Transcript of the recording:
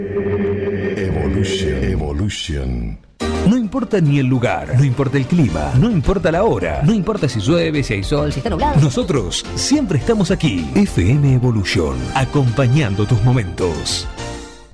Evolution. No importa ni el lugar, no importa el clima, no importa la hora, no importa si llueve, si hay sol, si está nublado. Nosotros siempre estamos aquí. FM Evolution, acompañando tus momentos.